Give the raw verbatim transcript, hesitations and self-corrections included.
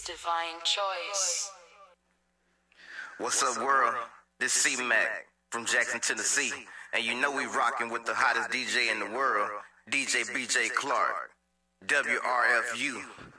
Divine Choice. What's up, world? This C-Mac from Jackson, Tennessee. And you know we rockin' with the hottest D J in the world, D J B J Clark. W R F U.